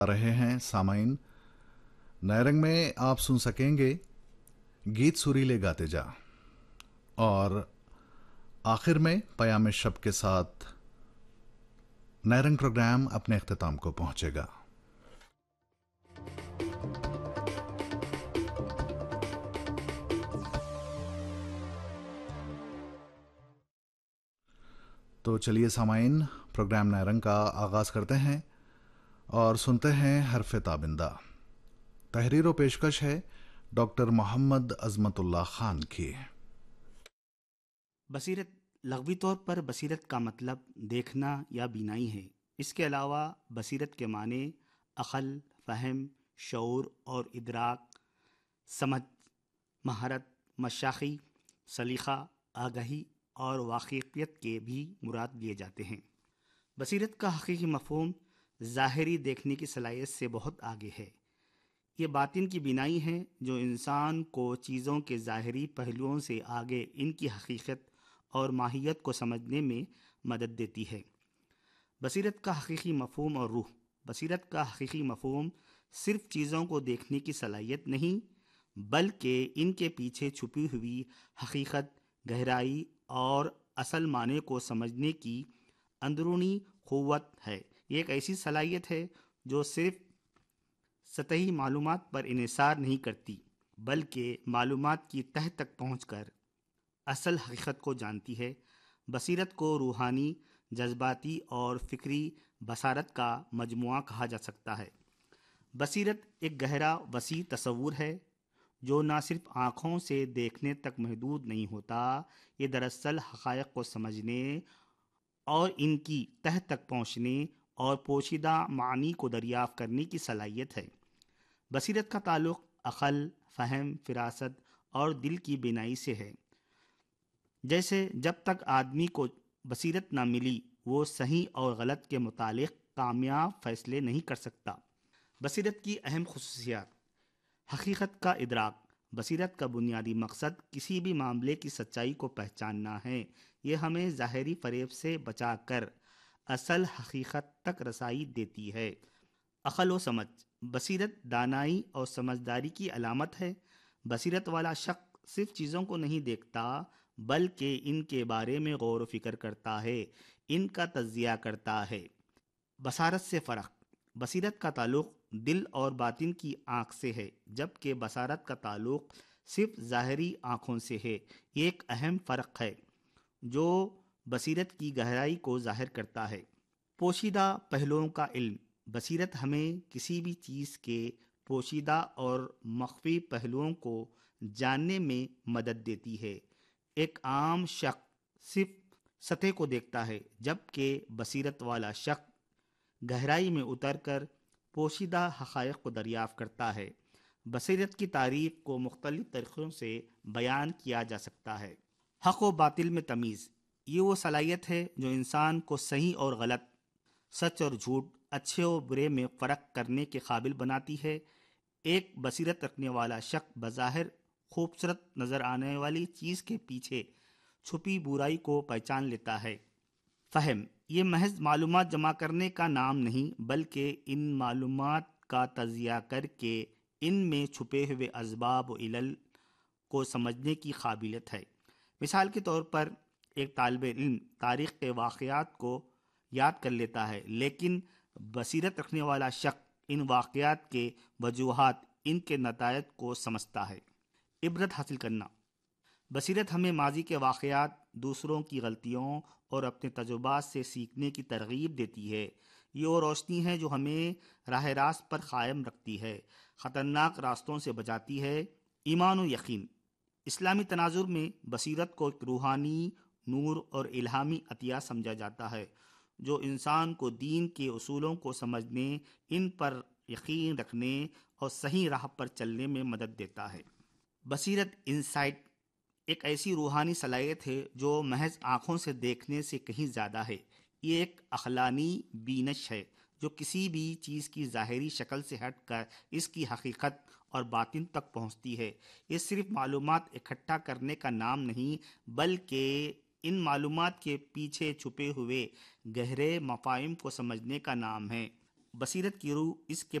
रहे हैं सामाइन। नए रंग में आप सुन सकेंगे गीत सुरीले गाते जा, और आखिर में पयाम शब के साथ नए रंग प्रोग्राम अपने अख्ताम को पहुंचेगा। तो चलिए सामाइन, प्रोग्राम नए रंग का आगाज करते हैं और सुनते हैं हरफ ताबिंदा। तहरीर व पेशकश है डॉक्टर मोहम्मद अजमतुल्लाह खान की। बसीरत लग़वी तौर पर बसीरत का मतलब देखना या बीनाई है। इसके अलावा बसीरत के माने अक़ल, फ़हम, शऊर और इदराक, समझ, महारत, मशाक़ी, सलीक़ा, आगाही और वाक़िफ़ियत के भी मुराद लिए जाते हैं। बसीरत का हक़ीक़ी मफ़हूम ज़ाहिरी देखने की सलाहियत से बहुत आगे है। ये बातिन की बिनाई है जो इंसान को चीज़ों के ज़ाहिरी पहलुओं से आगे इनकी हकीकत और माहियत को समझने में मदद देती है। बसीरत का हकीकी मफ़हूम और रूह। बसीरत का हकीकी मफ़हूम सिर्फ़ चीज़ों को देखने की सलाहियत नहीं, बल्कि इनके पीछे छुपी हुई हकीकत, गहराई और असल माने को समझने की अंदरूनी क़ुव्वत है। ये एक ऐसी सलाहियत है जो सिर्फ़ सतही मालूमात पर इन्हिसार नहीं करती, बल्कि मालूमात की तह तक पहुँचकर असल हकीकत को जानती है। बसीरत को रूहानी, जज्बाती और फ़िक्री बसारत का मजमुआ कहा जा सकता है। बसीरत एक गहरा वसी तसव्वुर है जो न सिर्फ आँखों से देखने तक महदूद नहीं होता, ये दरअसल हक़ाइक़ को समझने और इनकी तह तक पहुँचने और पोशीदा मानी को दरियाफ़्त करने की सलाहियत है। बसीरत का ताल्लुक़ अक़ल, फ़हम, फ़िरासत और दिल की बिनाई से है। जैसे जब तक आदमी को बसीरत ना मिली, वो सही और गलत के मुतालिक कामयाब फ़ैसले नहीं कर सकता। बसीरत की अहम खुसूसियात। हकीकत का इदराक। बसीरत का बुनियादी मकसद किसी भी मामले की सच्चाई को पहचानना है। ये हमें ज़ाहिरी फ़रेब से बचाकर असल हकीकत तक रसाई देती है। अक़ल व समझ। बसीरत दानाई और समझदारी की अलामत है। बसीरत वाला शख्स सिर्फ चीज़ों को नहीं देखता, बल्कि इनके बारे में गौर व फिक्र करता है, इनका तज़किया करता है। बसारत से फ़र्क। बसीरत का ताल्लुक़ दिल और बातिन की आँख से है, जबकि बसारत का ताल्लुक़ सिर्फ ज़ाहिरी आँखों से है। ये एक अहम फ़र्क है जो बसीरत की गहराई को ज़ाहिर करता है। पोशीदा पहलुओं का इल्म। बसीरत हमें किसी भी चीज़ के पोशीदा और मख्फी पहलुओं को जानने में मदद देती है। एक आम शख्स सिर्फ सतह को देखता है, जबकि बसीरत वाला शख्स गहराई में उतरकर पोशीदा हक़ाइक़ को दरियाफ़्त करता है। बसीरत की तारीफ़ को मुख्तलिफ़ तरीक़ों से बयान किया जा सकता है। हक़ व बातिल में तमीज़। ये वो सलाहियत है जो इंसान को सही और गलत, सच और झूठ, अच्छे और बुरे में फ़र्क करने के काबिल बनाती है। एक बसीरत रखने वाला शख्स बज़ाहिर खूबसूरत नज़र आने वाली चीज़ के पीछे छुपी बुराई को पहचान लेता है। फ़हम। ये महज मालूमात जमा करने का नाम नहीं, बल्कि इन मालूमात का तज़किया करके इनमें छुपे हुए असबाब व इल्ल को समझने की काबिलियत है। मिसाल के तौर पर एक तालिब इल्म तारीख़ के वाक़यात को याद कर लेता है, लेकिन बसीरत रखने वाला शख्स इन वाक़यात के वजूहात, इनके नतायज को समझता है। इबरत हासिल करना। बसीरत हमें माजी के वाक़यात, दूसरों की गलतियों और अपने तजुर्बात से सीखने की तरगीब देती है। ये वो रोशनी है जो हमें राह रास्त पर क़ायम रखती है, ख़तरनाक रास्तों से बचाती है। ईमान व यकीन। इस्लामी तनाजुर में बसीरत को एक रूहानी नूर और इल्हामी अतिया समझा जाता है, जो इंसान को दीन के उसूलों को समझने, इन पर यकीन रखने और सही राह पर चलने में मदद देता है। बसीरत, इंसाइट, एक ऐसी रूहानी सलाहियत है जो महज आँखों से देखने से कहीं ज़्यादा है। ये एक अक़लानी बीनश है जो किसी भी चीज़ की ज़ाहिरी शक्ल से हटकर इसकी हकीकत और बातिन तक पहुँचती है। ये सिर्फ मालूमात इकट्ठा करने का नाम नहीं, बल्कि इन मालूमात के पीछे छुपे हुए गहरे मफ़ाहिम को समझने का नाम है। بصیرت کی روح اس کے